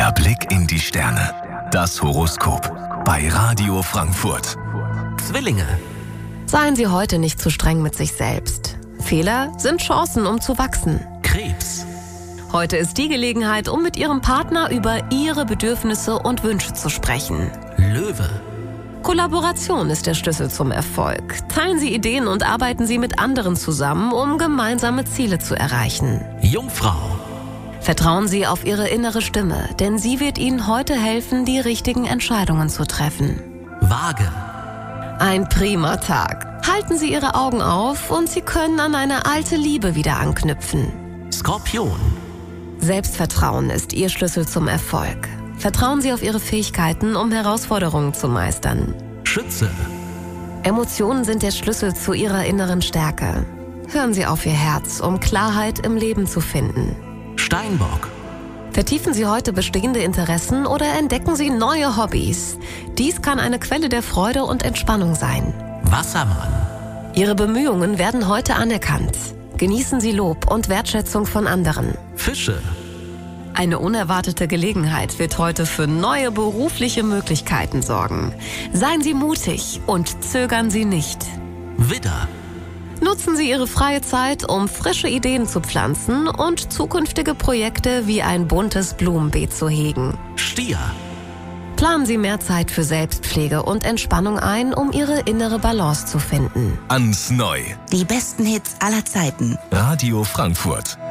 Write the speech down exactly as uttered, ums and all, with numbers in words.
Der Blick in die Sterne. Das Horoskop bei Radio Frankfurt. Zwillinge. Seien Sie heute nicht zu streng mit sich selbst. Fehler sind Chancen, um zu wachsen. Krebs. Heute ist die Gelegenheit, um mit Ihrem Partner über Ihre Bedürfnisse und Wünsche zu sprechen. Löwe. Kollaboration ist der Schlüssel zum Erfolg. Teilen Sie Ideen und arbeiten Sie mit anderen zusammen, um gemeinsame Ziele zu erreichen. Jungfrau. Vertrauen Sie auf Ihre innere Stimme, denn sie wird Ihnen heute helfen, die richtigen Entscheidungen zu treffen. Waage. Ein prima Tag. Halten Sie Ihre Augen auf und Sie können an eine alte Liebe wieder anknüpfen. Skorpion. Selbstvertrauen ist Ihr Schlüssel zum Erfolg. Vertrauen Sie auf Ihre Fähigkeiten, um Herausforderungen zu meistern. Schütze. Emotionen sind der Schlüssel zu Ihrer inneren Stärke. Hören Sie auf Ihr Herz, um Klarheit im Leben zu finden. Steinbock. Vertiefen Sie heute bestehende Interessen oder entdecken Sie neue Hobbys. Dies kann eine Quelle der Freude und Entspannung sein. Wassermann. Ihre Bemühungen werden heute anerkannt. Genießen Sie Lob und Wertschätzung von anderen. Fische. Eine unerwartete Gelegenheit wird heute für neue berufliche Möglichkeiten sorgen. Seien Sie mutig und zögern Sie nicht. Widder. Nutzen Sie Ihre freie Zeit, um frische Ideen zu pflanzen und zukünftige Projekte wie ein buntes Blumenbeet zu hegen. Stier. Planen Sie mehr Zeit für Selbstpflege und Entspannung ein, um Ihre innere Balance zu finden. Ans Neu. Die besten Hits aller Zeiten. Radio Frankfurt.